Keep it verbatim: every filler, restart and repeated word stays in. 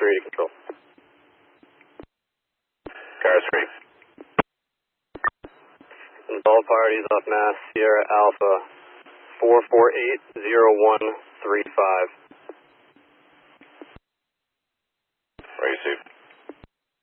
three to control. Car three. And all parties off Mass Sierra Alpha four four eight zero one three five. Receive.